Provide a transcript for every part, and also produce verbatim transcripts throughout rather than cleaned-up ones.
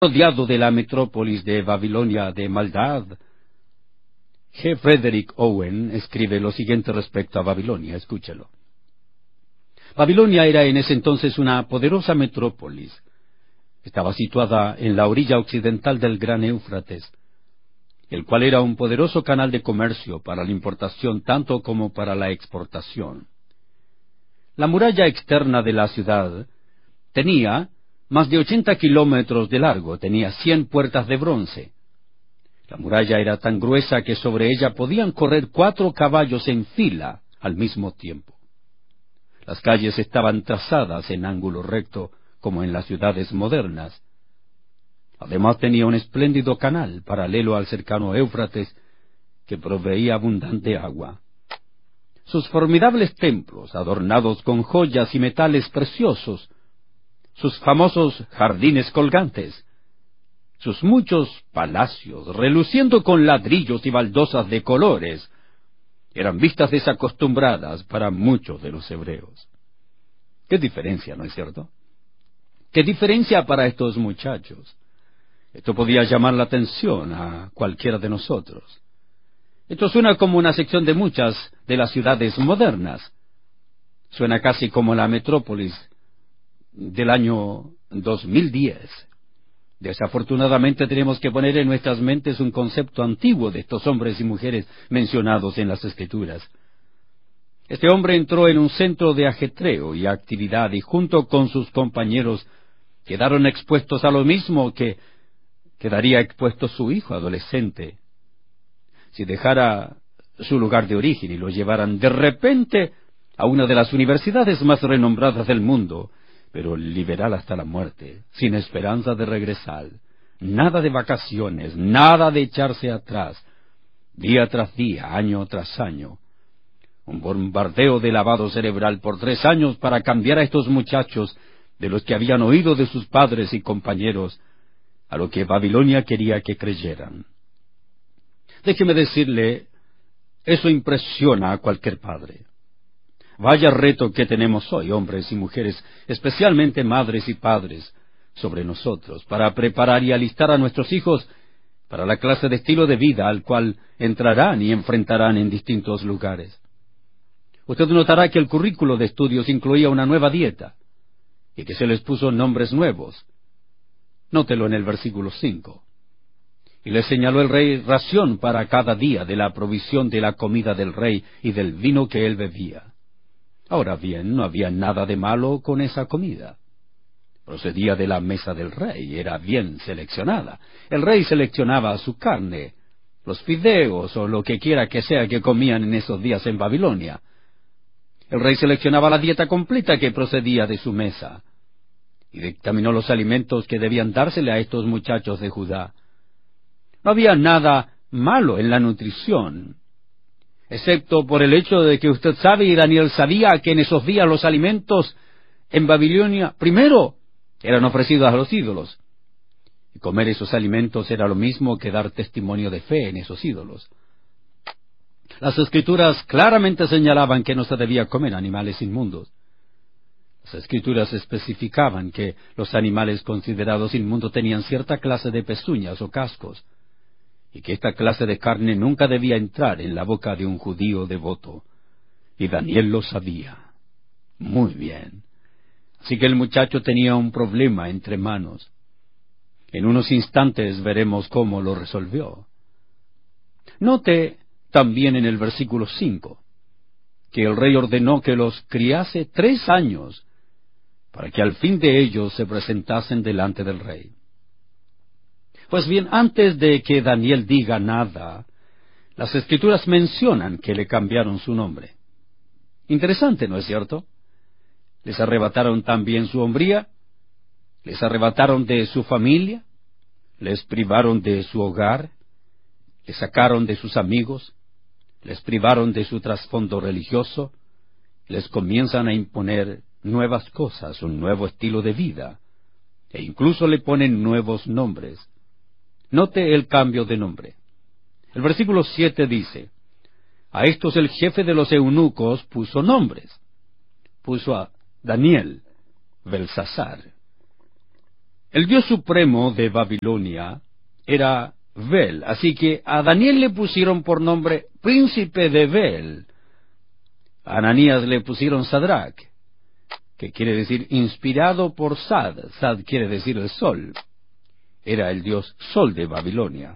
rodeado de la metrópolis de Babilonia de maldad. G. Frederick Owen escribe lo siguiente respecto a Babilonia, escúchelo. Babilonia era en ese entonces una poderosa metrópolis. Estaba situada en la orilla occidental del gran Éufrates, el cual era un poderoso canal de comercio para la importación tanto como para la exportación. La muralla externa de la ciudad tenía más de ochenta kilómetros de largo, tenía cien puertas de bronce. La muralla era tan gruesa que sobre ella podían correr cuatro caballos en fila al mismo tiempo. Las calles estaban trazadas en ángulo recto, como en las ciudades modernas. Además tenía un espléndido canal paralelo al cercano Éufrates que proveía abundante agua. Sus formidables templos, adornados con joyas y metales preciosos, sus famosos jardines colgantes, sus muchos palacios, reluciendo con ladrillos y baldosas de colores, eran vistas desacostumbradas para muchos de los hebreos. ¿Qué diferencia, no es cierto? ¿Qué diferencia para estos muchachos? Esto podía llamar la atención a cualquiera de nosotros. Esto suena como una sección de muchas de las ciudades modernas. Suena casi como la metrópolis del año dos mil diez. Desafortunadamente tenemos que poner en nuestras mentes un concepto antiguo de estos hombres y mujeres mencionados en las Escrituras. Este hombre entró en un centro de ajetreo y actividad y junto con sus compañeros quedaron expuestos a lo mismo que quedaría expuesto su hijo adolescente si dejara su lugar de origen y lo llevaran de repente a una de las universidades más renombradas del mundo, pero liberal hasta la muerte, sin esperanza de regresar, nada de vacaciones, nada de echarse atrás, día tras día, año tras año. Un bombardeo de lavado cerebral por tres años para cambiar a estos muchachos de los que habían oído de sus padres y compañeros a lo que Babilonia quería que creyeran. Déjeme decirle, eso impresiona a cualquier padre. Vaya reto que tenemos hoy, hombres y mujeres, especialmente madres y padres, sobre nosotros, para preparar y alistar a nuestros hijos para la clase de estilo de vida al cual entrarán y enfrentarán en distintos lugares. Usted notará que el currículo de estudios incluía una nueva dieta, y que se les puso nombres nuevos. Nótelo en el versículo cinco. Y le señaló el rey ración para cada día de la provisión de la comida del rey y del vino que él bebía. Ahora bien, no había nada de malo con esa comida. Procedía de la mesa del rey, era bien seleccionada. El rey seleccionaba su carne, los fideos o lo que quiera que sea que comían en esos días en Babilonia. El rey seleccionaba la dieta completa que procedía de su mesa, y dictaminó los alimentos que debían dársele a estos muchachos de Judá. No había nada malo en la nutrición, excepto por el hecho de que usted sabe y Daniel sabía que en esos días los alimentos en Babilonia, primero, eran ofrecidos a los ídolos, y comer esos alimentos era lo mismo que dar testimonio de fe en esos ídolos. Las Escrituras claramente señalaban que no se debía comer animales inmundos. Las Escrituras especificaban que los animales considerados inmundos tenían cierta clase de pezuñas o cascos, y que esta clase de carne nunca debía entrar en la boca de un judío devoto. Y Daniel lo sabía. Muy bien. Así que el muchacho tenía un problema entre manos. En unos instantes veremos cómo lo resolvió. Note también en el versículo cinco, que el rey ordenó que los criase tres años, para que al fin de ellos se presentasen delante del rey. Pues bien, antes de que Daniel diga nada, las Escrituras mencionan que le cambiaron su nombre. Interesante, ¿no es cierto? Les arrebataron también su hombría, les arrebataron de su familia, les privaron de su hogar, les sacaron de sus amigos, les privaron de su trasfondo religioso, les comienzan a imponer nuevas cosas, un nuevo estilo de vida, e incluso le ponen nuevos nombres. Note el cambio de nombre. El versículo siete dice, a estos el jefe de los eunucos puso nombres. Puso a Daniel, Belsasar. El dios supremo de Babilonia era Bel, así que a Daniel le pusieron por nombre príncipe de Bel. A Ananías le pusieron Sadrach, que quiere decir inspirado por Sad. Sad quiere decir el sol. Era el dios sol de Babilonia.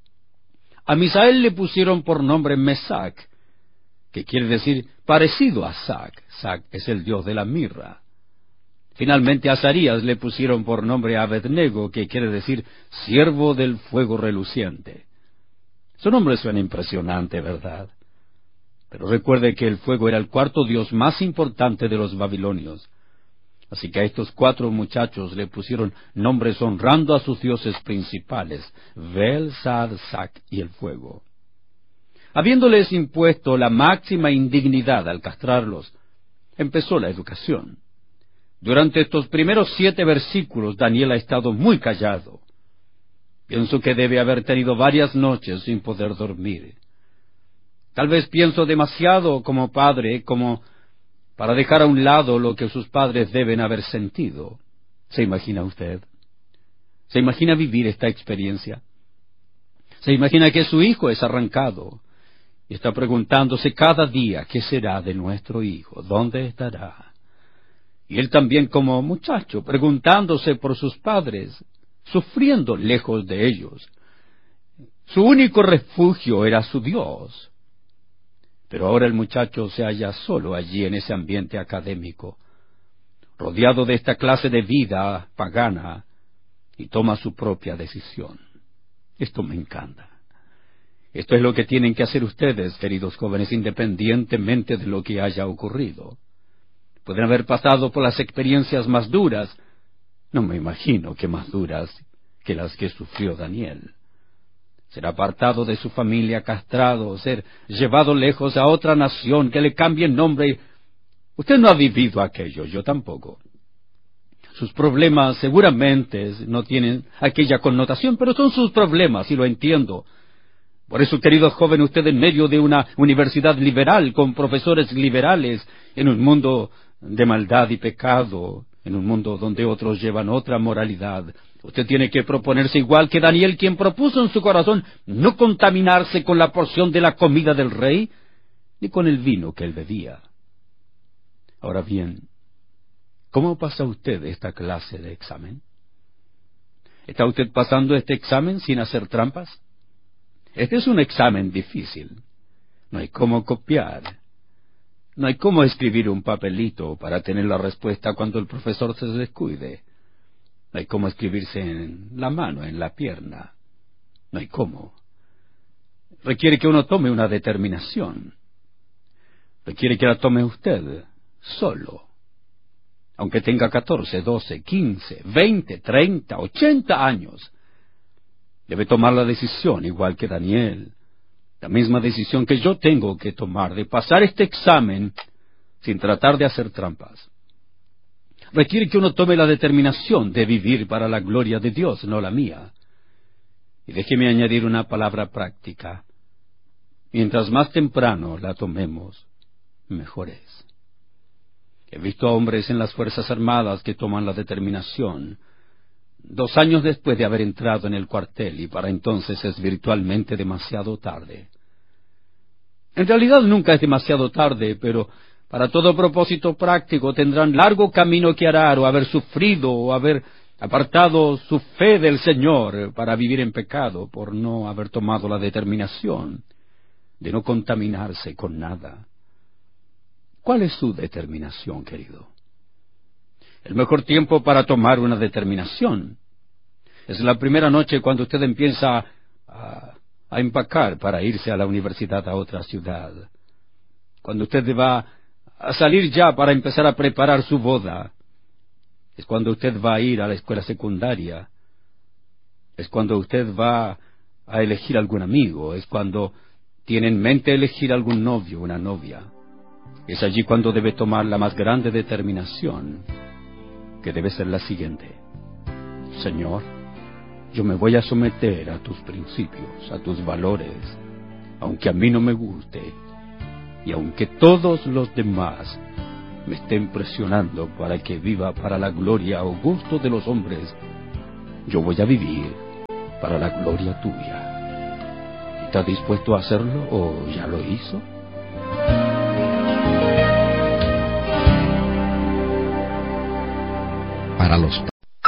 A Misael le pusieron por nombre Mesac, que quiere decir parecido a Sac. Sac es el dios de la mirra. Finalmente a Azarías le pusieron por nombre Abednego, que quiere decir siervo del fuego reluciente. Su nombre suena impresionante, ¿verdad? Pero recuerde que el fuego era el cuarto dios más importante de los babilonios. Así que a estos cuatro muchachos le pusieron nombres honrando a sus dioses principales, Bel, Sad, Sac y el fuego. Habiéndoles impuesto la máxima indignidad al castrarlos, empezó la educación. Durante estos primeros siete versículos, Daniel ha estado muy callado. Pienso que debe haber tenido varias noches sin poder dormir. Tal vez pienso demasiado como padre, como para dejar a un lado lo que sus padres deben haber sentido. ¿Se imagina usted? ¿Se imagina vivir esta experiencia? ¿Se imagina que su hijo es arrancado y está preguntándose cada día qué será de nuestro hijo? ¿Dónde estará? Y él también como muchacho, preguntándose por sus padres, sufriendo lejos de ellos. Su único refugio era su Dios. Pero ahora el muchacho se halla solo allí en ese ambiente académico, rodeado de esta clase de vida pagana, y toma su propia decisión. Esto me encanta. Esto es lo que tienen que hacer ustedes, queridos jóvenes, independientemente de lo que haya ocurrido. Pueden haber pasado por las experiencias más duras, no me imagino que más duras que las que sufrió Daniel. Ser apartado de su familia, castrado, ser llevado lejos a otra nación, que le cambie el nombre. Usted no ha vivido aquello, yo tampoco. Sus problemas seguramente no tienen aquella connotación, pero son sus problemas, y lo entiendo. Por eso, queridos jóvenes, usted en medio de una universidad liberal, con profesores liberales, en un mundo de maldad y pecado, en un mundo donde otros llevan otra moralidad, usted tiene que proponerse igual que Daniel, quien propuso en su corazón no contaminarse con la porción de la comida del rey, ni con el vino que él bebía. Ahora bien, ¿cómo pasa usted esta clase de examen? ¿Está usted pasando este examen sin hacer trampas? Este es un examen difícil. No hay cómo copiar. No hay cómo escribir un papelito para tener la respuesta cuando el profesor se descuide. No hay cómo escribirse en la mano, en la pierna. No hay cómo. Requiere que uno tome una determinación. Requiere que la tome usted, solo. Aunque tenga catorce, doce, quince, veinte, treinta, ochenta años. Debe tomar la decisión, igual que Daniel. La misma decisión que yo tengo que tomar, de pasar este examen sin tratar de hacer trampas. Requiere que uno tome la determinación de vivir para la gloria de Dios, no la mía. Y déjeme añadir una palabra práctica. Mientras más temprano la tomemos, mejor es. He visto a hombres en las Fuerzas Armadas que toman la determinación dos años después de haber entrado en el cuartel, y para entonces es virtualmente demasiado tarde. En realidad nunca es demasiado tarde, pero para todo propósito práctico tendrán largo camino que arar, o haber sufrido, o haber apartado su fe del Señor para vivir en pecado, por no haber tomado la determinación de no contaminarse con nada. ¿Cuál es su determinación, querido? El mejor tiempo para tomar una determinación es la primera noche, cuando usted empieza a, a empacar para irse a la universidad a otra ciudad. Cuando usted va a salir ya para empezar a preparar su boda. Es cuando usted va a ir a la escuela secundaria. Es cuando usted va a elegir algún amigo. Es cuando tiene en mente elegir algún novio, una novia. Es allí cuando debe tomar la más grande determinación, que debe ser la siguiente: Señor, yo me voy a someter a tus principios, a tus valores, aunque a mí no me guste, y aunque todos los demás me estén presionando para que viva para la gloria o gusto de los hombres, yo voy a vivir para la gloria tuya. ¿Está dispuesto a hacerlo o ya lo hizo? Para los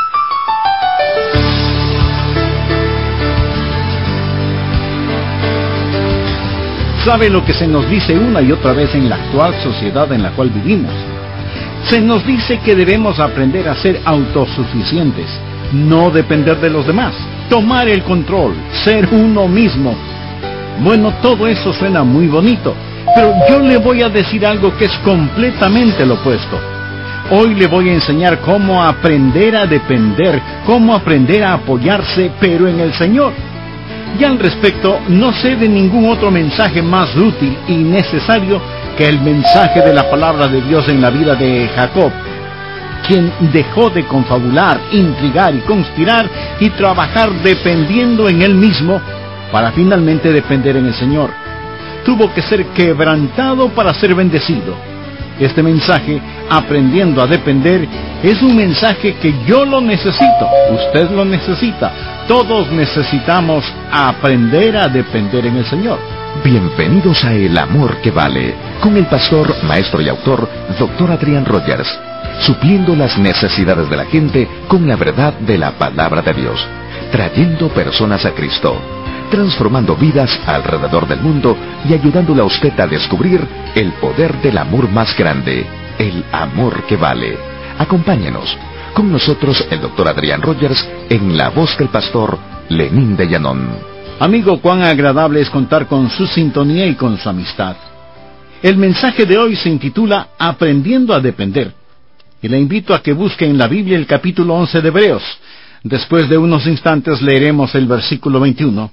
¿Sabe lo que se nos dice una y otra vez en la actual sociedad en la cual vivimos? Se nos dice que debemos aprender a ser autosuficientes, no depender de los demás, tomar el control, ser uno mismo. Bueno, todo eso suena muy bonito, pero yo le voy a decir algo que es completamente lo opuesto. Hoy le voy a enseñar cómo aprender a depender, cómo aprender a apoyarse, pero en el Señor. Y al respecto, no sé de ningún otro mensaje más útil y necesario que el mensaje de la palabra de Dios en la vida de Jacob, quien dejó de confabular, intrigar y conspirar y trabajar dependiendo en él mismo para finalmente depender en el Señor. Tuvo que ser quebrantado para ser bendecido. Este mensaje, aprendiendo a depender, es un mensaje que yo lo necesito, usted lo necesita, todos necesitamos aprender a depender en el Señor. Bienvenidos a El Amor que Vale, con el pastor, maestro y autor, doctor Adrián Rogers, supliendo las necesidades de la gente con la verdad de la palabra de Dios, trayendo personas a Cristo, transformando vidas alrededor del mundo y ayudándole a usted a descubrir el poder del amor más grande, el amor que vale. Acompáñenos. Con nosotros el doctor Adrián Rogers en la voz del pastor Lenín de Llanón. Amigo, cuán agradable es contar con su sintonía y con su amistad. El mensaje de hoy se intitula Aprendiendo a depender. Y le invito a que busque en la Biblia el capítulo once de Hebreos. Después de unos instantes leeremos el versículo veintiuno.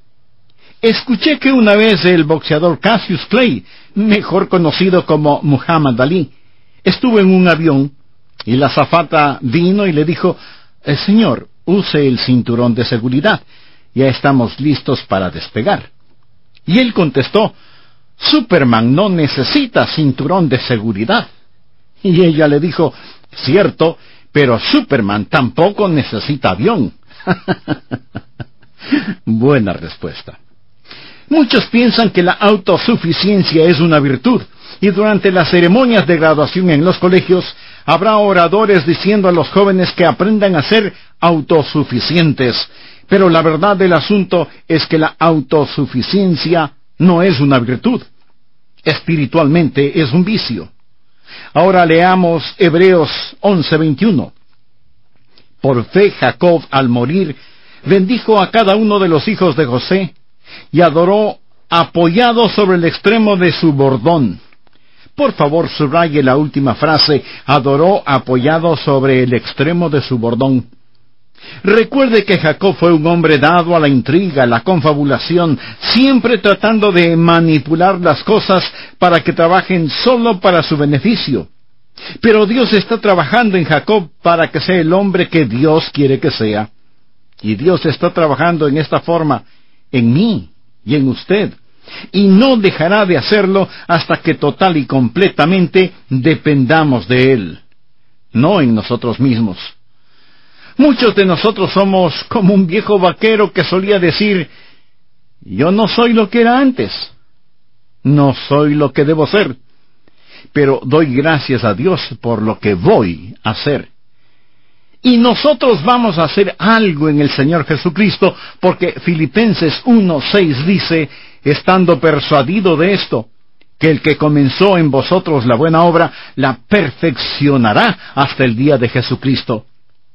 Escuché que una vez el boxeador Cassius Clay, mejor conocido como Muhammad Ali, estuvo en un avión y la azafata vino y le dijo: eh, Señor, use el cinturón de seguridad, ya estamos listos para despegar. Y él contestó: Superman no necesita cinturón de seguridad. Y ella le dijo: cierto, pero Superman tampoco necesita avión. Buena respuesta. Muchos piensan que la autosuficiencia es una virtud, y durante las ceremonias de graduación en los colegios habrá oradores diciendo a los jóvenes que aprendan a ser autosuficientes. Pero la verdad del asunto es que la autosuficiencia no es una virtud. Espiritualmente es un vicio. Ahora leamos Hebreos once veintiuno. Por fe Jacob, al morir, bendijo a cada uno de los hijos de José, y adoró apoyado sobre el extremo de su bordón. Por favor, subraye la última frase, adoró apoyado sobre el extremo de su bordón. Recuerde que Jacob fue un hombre dado a la intriga, la confabulación, siempre tratando de manipular las cosas para que trabajen solo para su beneficio. Pero Dios está trabajando en Jacob para que sea el hombre que Dios quiere que sea. Y Dios está trabajando en esta forma en mí y en usted, y no dejará de hacerlo hasta que total y completamente dependamos de Él, no en nosotros mismos. Muchos de nosotros somos como un viejo vaquero que solía decir: yo no soy lo que era antes, no soy lo que debo ser, pero doy gracias a Dios por lo que voy a hacer. Y nosotros vamos a hacer algo en el Señor Jesucristo, porque Filipenses uno seis dice, estando persuadido de esto, que el que comenzó en vosotros la buena obra, la perfeccionará hasta el día de Jesucristo.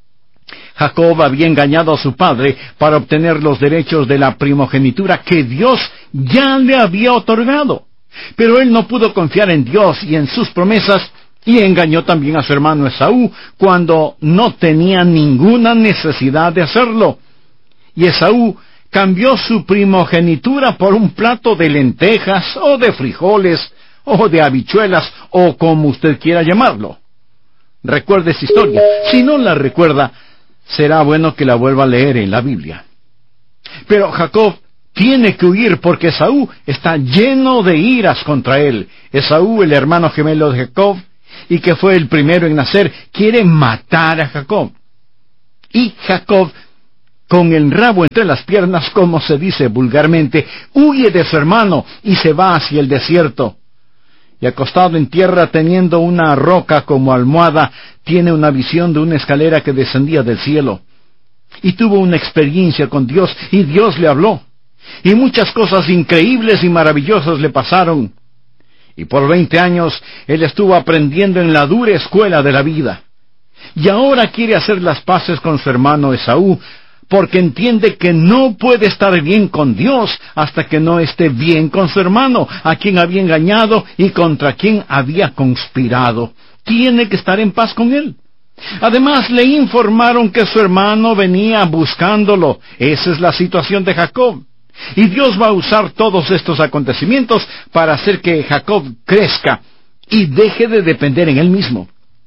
Jacob había engañado a su padre para obtener los derechos de la primogenitura que Dios ya le había otorgado. Pero él no pudo confiar en Dios y en sus promesas, y engañó también a su hermano Esaú cuando no tenía ninguna necesidad de hacerlo. Y Esaú cambió su primogenitura por un plato de lentejas o de frijoles o de habichuelas o como usted quiera llamarlo. Recuerde esa historia. Si no la recuerda, será bueno que la vuelva a leer en la Biblia. Pero Jacob tiene que huir porque Esaú está lleno de iras contra él. Esaú, el hermano gemelo de Jacob, y que fue el primero en nacer, quiere matar a Jacob. Y Jacob con el rabo entre las piernas, como se dice vulgarmente, huye de su hermano y se va hacia el desierto. Y acostado en tierra, teniendo una roca como almohada, tiene una visión de una escalera que descendía del cielo. Y tuvo una experiencia con Dios, y Dios le habló. Y muchas cosas increíbles y maravillosas le pasaron. Y por veinte años, él estuvo aprendiendo en la dura escuela de la vida. Y ahora quiere hacer las paces con su hermano Esaú, porque entiende que no puede estar bien con Dios hasta que no esté bien con su hermano, a quien había engañado y contra quien había conspirado. Tiene que estar en paz con él. Además, le informaron que su hermano venía buscándolo. Esa es la situación de Jacob. Y Dios va a usar todos estos acontecimientos para hacer que Jacob crezca y deje de depender en él mismo.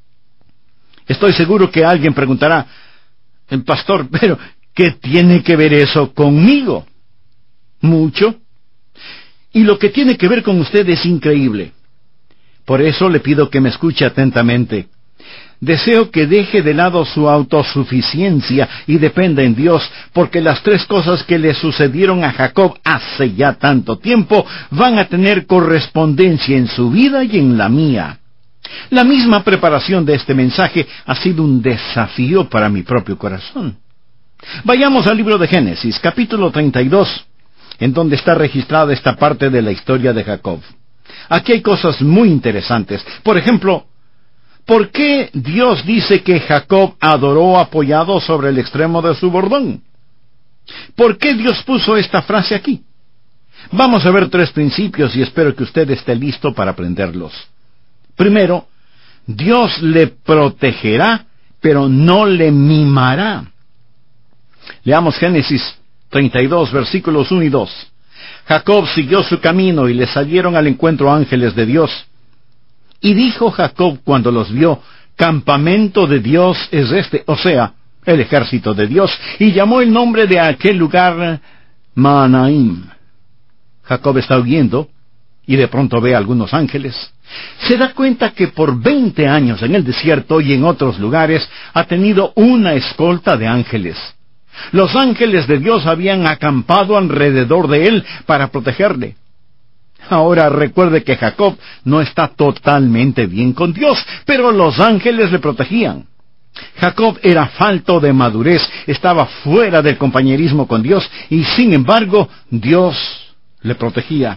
Estoy seguro que alguien preguntará, pastor, pero ¿qué tiene que ver eso conmigo? Mucho. Y lo que tiene que ver con usted es increíble. Por eso le pido que me escuche atentamente. Deseo que deje de lado su autosuficiencia y dependa en Dios, porque las tres cosas que le sucedieron a Jacob hace ya tanto tiempo van a tener correspondencia en su vida y en la mía. La misma preparación de este mensaje ha sido un desafío para mi propio corazón. Vayamos al libro de Génesis, capítulo treinta y dos, en donde está registrada esta parte de la historia de Jacob. Aquí hay cosas muy interesantes. Por ejemplo, ¿por qué Dios dice que Jacob adoró apoyado sobre el extremo de su bordón? ¿Por qué Dios puso esta frase aquí? Vamos a ver tres principios y espero que usted esté listo para aprenderlos. Primero, Dios le protegerá, pero no le mimará. Leamos Génesis treinta y dos, versículos uno y dos. Jacob siguió su camino y le salieron al encuentro ángeles de Dios. Y dijo Jacob cuando los vio, campamento de Dios es este, o sea, el ejército de Dios, y llamó el nombre de aquel lugar Mahanaim. Jacob está huyendo, y de pronto ve a algunos ángeles. Se da cuenta que por veinte años en el desierto y en otros lugares ha tenido una escolta de ángeles. Los ángeles de Dios habían acampado alrededor de él para protegerle. Ahora recuerde que Jacob no está totalmente bien con Dios, pero los ángeles le protegían. Jacob era falto de madurez, estaba fuera del compañerismo con Dios, y sin embargo, Dios le protegía.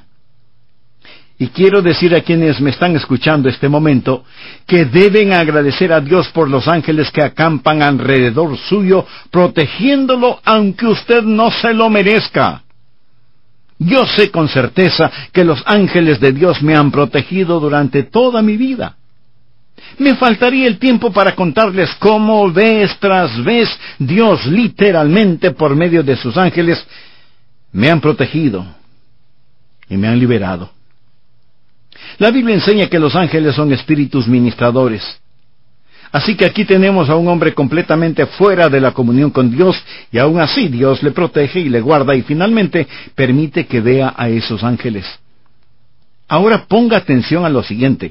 Y quiero decir a quienes me están escuchando este momento, que deben agradecer a Dios por los ángeles que acampan alrededor suyo, protegiéndolo aunque usted no se lo merezca. Yo sé con certeza que los ángeles de Dios me han protegido durante toda mi vida. Me faltaría el tiempo para contarles cómo vez tras vez Dios literalmente por medio de sus ángeles me han protegido y me han liberado. La Biblia enseña que los ángeles son espíritus ministradores. Así que aquí tenemos a un hombre completamente fuera de la comunión con Dios, y aún así Dios le protege y le guarda y finalmente permite que vea a esos ángeles. Ahora ponga atención a lo siguiente.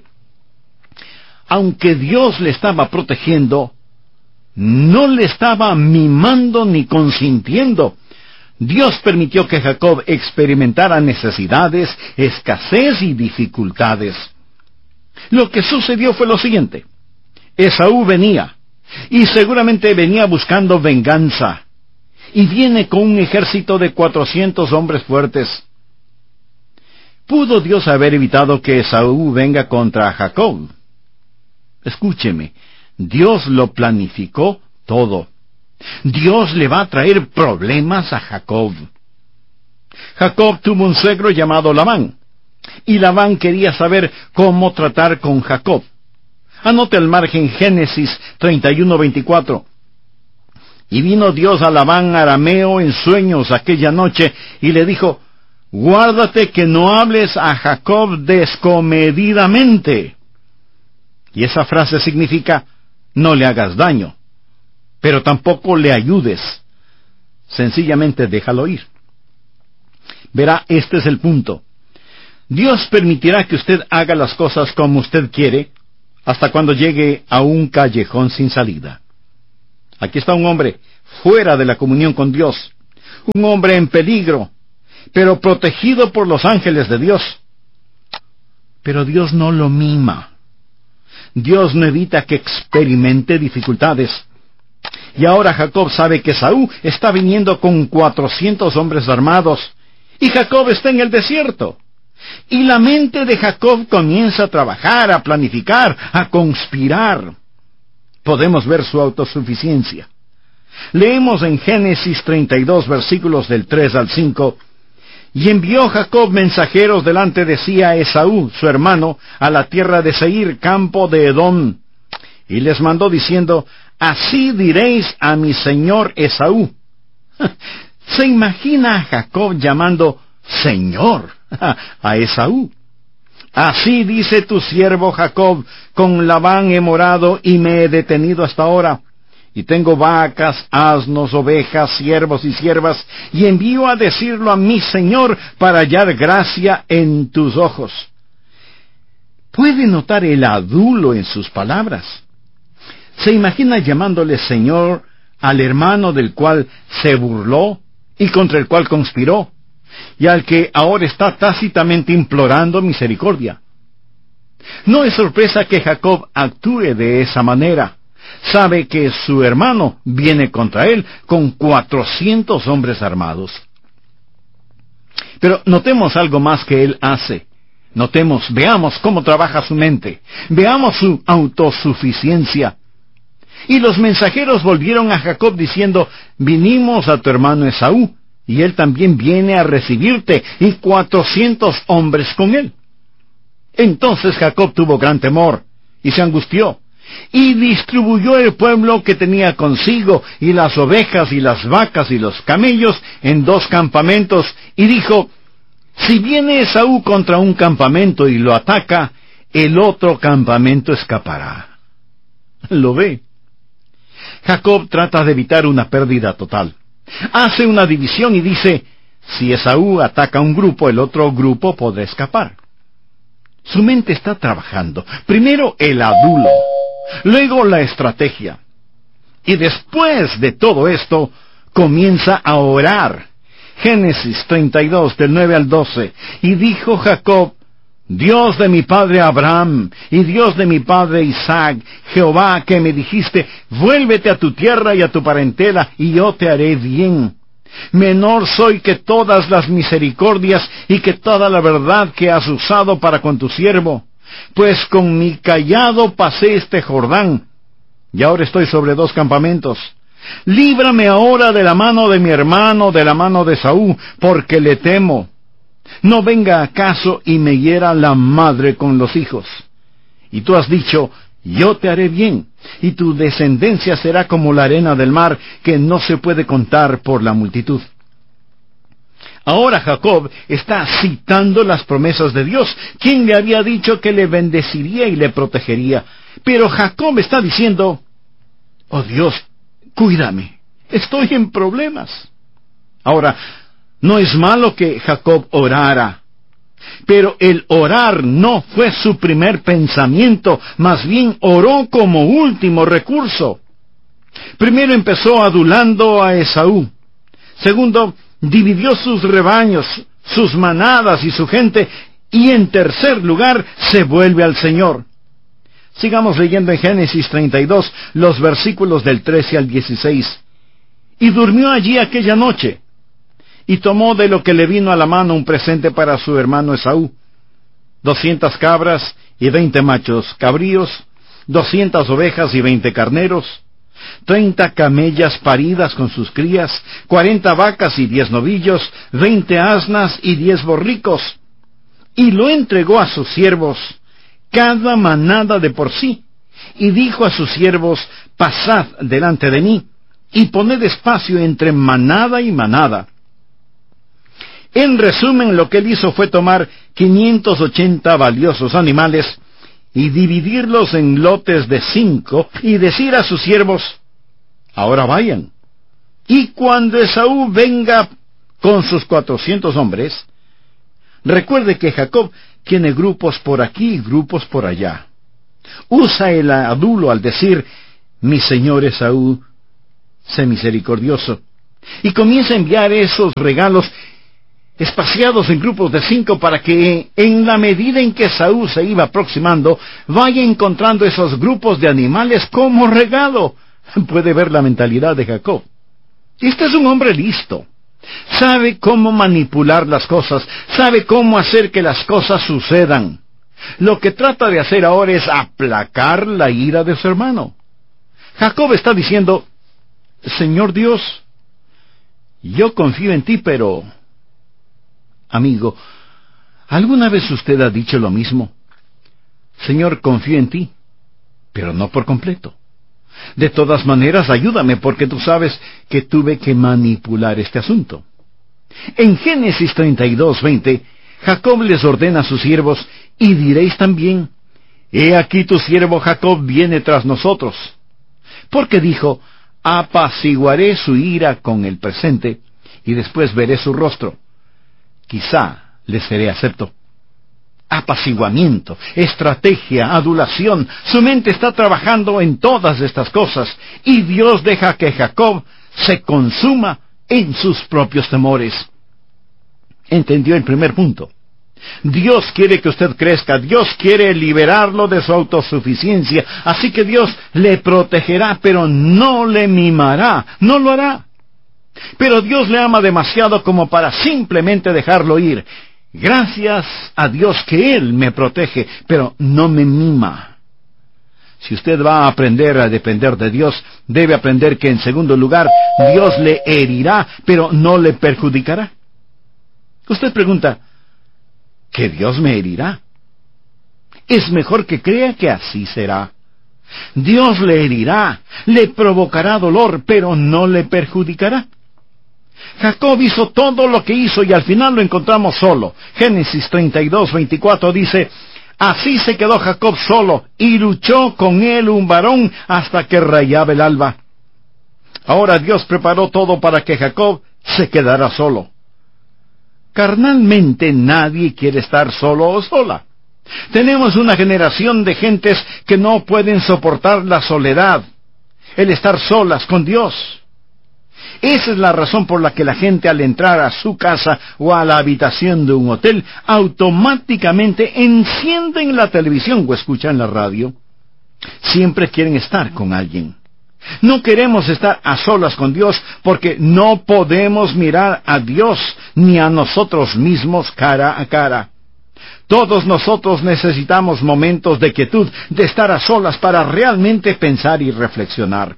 Aunque Dios le estaba protegiendo, no le estaba mimando ni consintiendo. Dios permitió que Jacob experimentara necesidades, escasez y dificultades. Lo que sucedió fue lo siguiente. Esaú venía, y seguramente venía buscando venganza, y viene con un ejército de cuatrocientos hombres fuertes. ¿Pudo Dios haber evitado que Esaú venga contra Jacob? Escúcheme, Dios lo planificó todo. Dios le va a traer problemas a Jacob. Jacob tuvo un suegro llamado Labán, y Labán quería saber cómo tratar con Jacob. Anote al margen Génesis treinta y uno, veinticuatro. Y vino Dios a Labán arameo en sueños aquella noche, y le dijo, guárdate que no hables a Jacob descomedidamente. Y esa frase significa, no le hagas daño, pero tampoco le ayudes. Sencillamente déjalo ir. Verá, este es el punto. Dios permitirá que usted haga las cosas como usted quiere, hasta cuando llegue a un callejón sin salida. Aquí está un hombre fuera de la comunión con Dios, un hombre en peligro, pero protegido por los ángeles de Dios. Pero Dios no lo mima. Dios no evita que experimente dificultades. Y ahora Jacob sabe que Esaú está viniendo con cuatrocientos hombres armados, y Jacob está en el desierto. Y la mente de Jacob comienza a trabajar, a planificar, a conspirar. Podemos ver su autosuficiencia. Leemos en Génesis treinta y dos, versículos del tres al cinco, y envió Jacob mensajeros delante de sí a Esaú, su hermano, a la tierra de Seir, campo de Edom, y les mandó diciendo, así diréis a mi señor Esaú. ¿Se imagina a Jacob llamando Señor a Esaú? Así dice tu siervo Jacob, con Labán he morado y me he detenido hasta ahora, y tengo vacas, asnos, ovejas, siervos y siervas, y envío a decirlo a mi señor para hallar gracia en tus ojos. ¿Puede notar el adulo en sus palabras? ¿Se imagina llamándole Señor al hermano del cual se burló y contra el cual conspiró, y al que ahora está tácitamente implorando misericordia? No es sorpresa que Jacob actúe de esa manera. Sabe que su hermano viene contra él con cuatrocientos hombres armados. Pero notemos algo más que él hace. Notemos, veamos cómo trabaja su mente. Veamos su autosuficiencia. Y los mensajeros volvieron a Jacob diciendo, vinimos a tu hermano Esaú, y él también viene a recibirte, y cuatrocientos hombres con él. Entonces Jacob tuvo gran temor, y se angustió, y distribuyó el pueblo que tenía consigo, y las ovejas, y las vacas, y los camellos, en dos campamentos, y dijo, si viene Esaú contra un campamento y lo ataca, el otro campamento escapará. ¿Lo ve? Jacob trata de evitar una pérdida total. Hace una división y dice, si Esaú ataca a un grupo, el otro grupo podrá escapar. Su mente está trabajando. Primero el adulo, luego la estrategia. Y después de todo esto, comienza a orar. Génesis treinta y dos, del nueve al doce. Y dijo Jacob, Dios de mi padre Abraham, y Dios de mi padre Isaac, Jehová que me dijiste, vuélvete a tu tierra y a tu parentela, y yo te haré bien. Menor soy que todas las misericordias y que toda la verdad que has usado para con tu siervo, pues con mi cayado pasé este Jordán, y ahora estoy sobre dos campamentos. Líbrame ahora de la mano de mi hermano, de la mano de Esaú, porque le temo. No venga acaso y me hiera la madre con los hijos. Y tú has dicho, yo te haré bien, y tu descendencia será como la arena del mar, que no se puede contar por la multitud. Ahora Jacob está citando las promesas de Dios, quien le había dicho que le bendeciría y le protegería. Pero Jacob está diciendo, oh Dios, cuídame, estoy en problemas. Ahora, no es malo que Jacob orara, pero el orar no fue su primer pensamiento, más bien oró como último recurso. Primero empezó adulando a Esaú. Segundo, dividió sus rebaños, sus manadas y su gente, y en tercer lugar, se vuelve al Señor. Sigamos leyendo en Génesis treinta y dos, los versículos del trece al dieciséis. Y durmió allí aquella noche, y tomó de lo que le vino a la mano un presente para su hermano Esaú, doscientas cabras y veinte machos cabríos, doscientas ovejas y veinte carneros, treinta camellas paridas con sus crías, cuarenta vacas y diez novillos, veinte asnas y diez borricos, y lo entregó a sus siervos, cada manada de por sí, y dijo a sus siervos, pasad delante de mí, y poned espacio entre manada y manada. En resumen, lo que él hizo fue tomar quinientos ochenta valiosos animales y dividirlos en lotes de cinco y decir a sus siervos, ahora vayan. Y cuando Esaú venga con sus cuatrocientos hombres, recuerde que Jacob tiene grupos por aquí y grupos por allá. Usa el adulo al decir, mi señor Esaú sé misericordioso. Y comienza a enviar esos regalos espaciados en grupos de cinco para que, en la medida en que Saúl se iba aproximando, vaya encontrando esos grupos de animales como regalo. Puede ver la mentalidad de Jacob. Este es un hombre listo. Sabe cómo manipular las cosas, sabe cómo hacer que las cosas sucedan. Lo que trata de hacer ahora es aplacar la ira de su hermano. Jacob está diciendo: Señor Dios, yo confío en ti, pero... Amigo, ¿alguna vez usted ha dicho lo mismo? Señor, confío en ti, pero no por completo. De todas maneras, ayúdame, porque tú sabes que tuve que manipular este asunto. En Génesis treinta y dos, veinte, Jacob les ordena a sus siervos: y diréis también: he aquí tu siervo Jacob viene tras nosotros. Porque dijo: apaciguaré su ira con el presente, y después veré su rostro. Quizá le seré acepto. Apaciguamiento, estrategia, adulación. Su mente está trabajando en todas estas cosas, y Dios deja que Jacob se consuma en sus propios temores. ¿Entendió el primer punto? Dios quiere que usted crezca, Dios quiere liberarlo de su autosuficiencia, así que Dios le protegerá, pero no le mimará, no lo hará. Pero Dios le ama demasiado como para simplemente dejarlo ir. Gracias a Dios que Él me protege, pero no me mima. Si usted va a aprender a depender de Dios, debe aprender que, en segundo lugar, Dios le herirá, pero no le perjudicará. Usted pregunta: ¿que Dios me herirá? Es mejor que crea que así será. Dios le herirá, le provocará dolor, pero no le perjudicará. Jacob hizo todo lo que hizo y al final lo encontramos solo. Génesis treinta y dos, veinticuatro dice: así se quedó Jacob solo, y luchó con él un varón hasta que rayaba el alba. Ahora Dios preparó todo para que Jacob se quedara solo. Carnalmente nadie quiere estar solo o sola. Tenemos una generación de gentes que no pueden soportar la soledad, el estar solas con Dios. Esa es la razón por la que la gente, al entrar a su casa o a la habitación de un hotel, automáticamente encienden la televisión o escuchan la radio. Siempre quieren estar con alguien. No queremos estar a solas con Dios porque no podemos mirar a Dios ni a nosotros mismos cara a cara. Todos nosotros necesitamos momentos de quietud, de estar a solas para realmente pensar y reflexionar.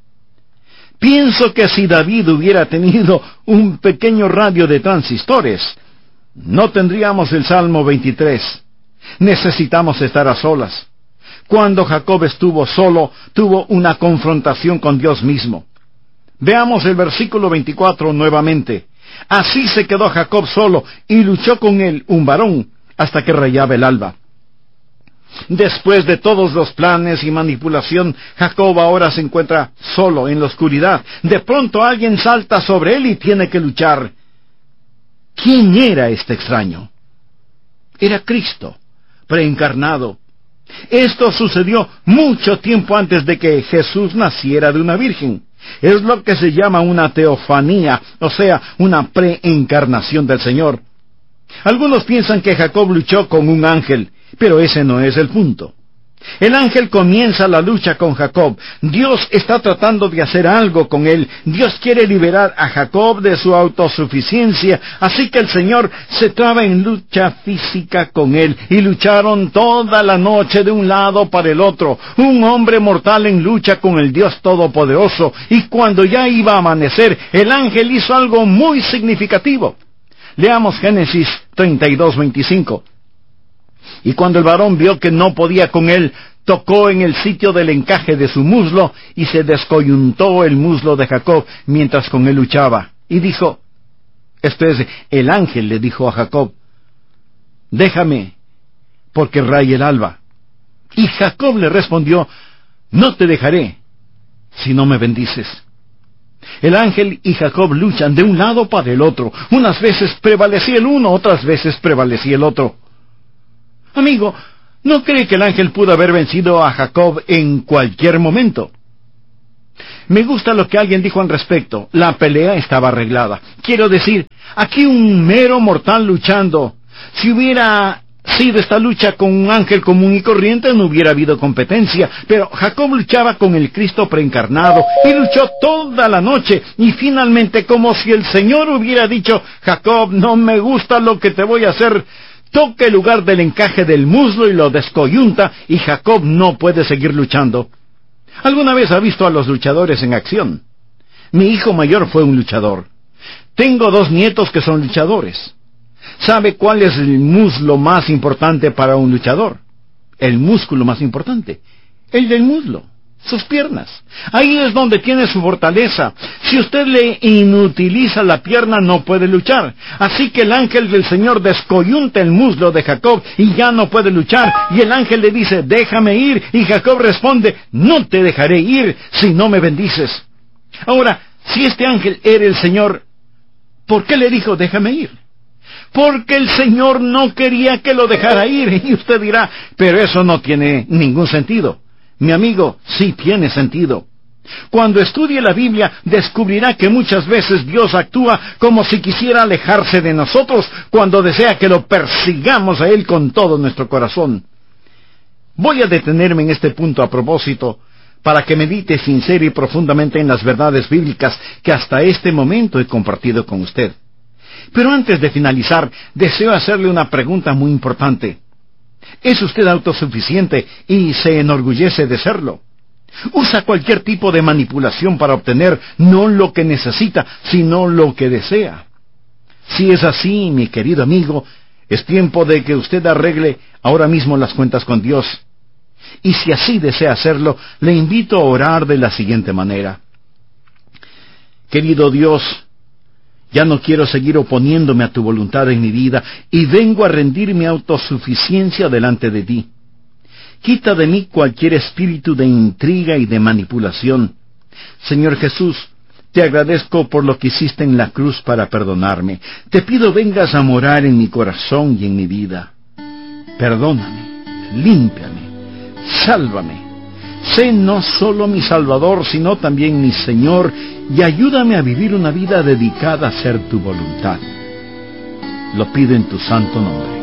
Pienso que si David hubiera tenido un pequeño radio de transistores, no tendríamos el Salmo veintitrés. Necesitamos estar a solas. Cuando Jacob estuvo solo, tuvo una confrontación con Dios mismo. Veamos el versículo veinticuatro nuevamente. Así se quedó Jacob solo, y luchó con él un varón, hasta que rayaba el alba. Después de todos los planes y manipulación, Jacob ahora se encuentra solo en la oscuridad. De pronto alguien salta sobre él y tiene que luchar. ¿Quién era este extraño? Era Cristo, preencarnado. Esto sucedió mucho tiempo antes de que Jesús naciera de una virgen. Es lo que se llama una teofanía, o sea, una preencarnación del Señor. Algunos piensan que Jacob luchó con un ángel, pero ese no es el punto. El ángel comienza la lucha con Jacob. Dios está tratando de hacer algo con él. Dios quiere liberar a Jacob de su autosuficiencia, así que el Señor se traba en lucha física con él, y lucharon toda la noche de un lado para el otro, un hombre mortal en lucha con el Dios Todopoderoso, y cuando ya iba a amanecer, el ángel hizo algo muy significativo. Leamos Génesis treinta y dos, veinticinco. Y cuando el varón vio que no podía con él, tocó en el sitio del encaje de su muslo, y se descoyuntó el muslo de Jacob mientras con él luchaba. Y dijo, esto es, el ángel le dijo a Jacob, déjame, porque raya el alba. Y Jacob le respondió, no te dejaré, si no me bendices. El ángel y Jacob luchan de un lado para el otro. Unas veces prevalecía el uno, otras veces prevalecía el otro. Amigo, ¿no cree que el ángel pudo haber vencido a Jacob en cualquier momento? Me gusta lo que alguien dijo al respecto. La pelea estaba arreglada. Quiero decir, aquí un mero mortal luchando. Si hubiera sido esta lucha con un ángel común y corriente, no hubiera habido competencia. Pero Jacob luchaba con el Cristo preencarnado y luchó toda la noche. Y finalmente, como si el Señor hubiera dicho: Jacob, no me gusta lo que te voy a hacer, toca el lugar del encaje del muslo y lo descoyunta, y Jacob no puede seguir luchando. ¿Alguna vez ha visto a los luchadores en acción? Mi hijo mayor fue un luchador. Tengo dos nietos que son luchadores. ¿Sabe cuál es el muslo más importante para un luchador? El músculo más importante. El del muslo. Sus piernas. Ahí es donde tiene su fortaleza. Si usted le inutiliza la pierna, no puede luchar. Así que el ángel del Señor descoyunta el muslo de Jacob y ya no puede luchar. Y el ángel le dice: déjame ir. Y Jacob responde: no te dejaré ir si no me bendices. Ahora, si este ángel era el Señor, ¿por qué le dijo déjame ir? Porque el Señor no quería que lo dejara ir. Y usted dirá: pero eso no tiene ningún sentido. Mi amigo, sí tiene sentido. Cuando estudie la Biblia, descubrirá que muchas veces Dios actúa como si quisiera alejarse de nosotros cuando desea que lo persigamos a Él con todo nuestro corazón. Voy a detenerme en este punto a propósito, para que medite sincera y profundamente en las verdades bíblicas que hasta este momento he compartido con usted. Pero antes de finalizar, deseo hacerle una pregunta muy importante. ¿Es usted autosuficiente y se enorgullece de serlo? ¿Usa cualquier tipo de manipulación para obtener no lo que necesita, sino lo que desea? Si es así, mi querido amigo, es tiempo de que usted arregle ahora mismo las cuentas con Dios. Y si así desea hacerlo, le invito a orar de la siguiente manera. Querido Dios, ya no quiero seguir oponiéndome a tu voluntad en mi vida, y vengo a rendir mi autosuficiencia delante de ti. Quita de mí cualquier espíritu de intriga y de manipulación. Señor Jesús, te agradezco por lo que hiciste en la cruz para perdonarme. Te pido vengas a morar en mi corazón y en mi vida. Perdóname, límpiame, sálvame. Sé no solo mi Salvador, sino también mi Señor, y ayúdame a vivir una vida dedicada a hacer tu voluntad. Lo pido en tu santo nombre.